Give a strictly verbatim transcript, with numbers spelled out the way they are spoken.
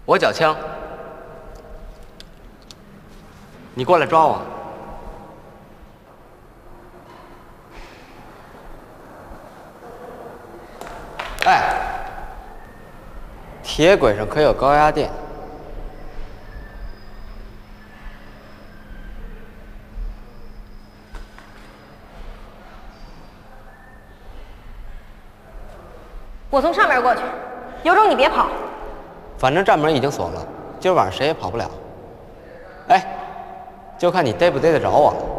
我缴枪，你过来抓我。哎，铁轨上可有高压电？ 我从上面过去，有种你别跑。 反正站门已经锁了，今儿晚上谁也跑不了。哎，就看你逮不逮得着我了。